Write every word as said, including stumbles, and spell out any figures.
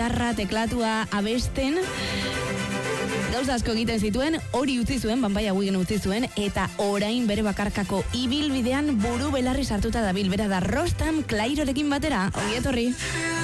gitarra, teklatua, abesten, gauza asko egiten zituen, hori utzi zuen, Vampire Weekend utzi zuen, eta orain bere bakarkako ibilbidean buru belarri sartuta dabil, bera da Rostam Clairorekin batera, ongi etorri.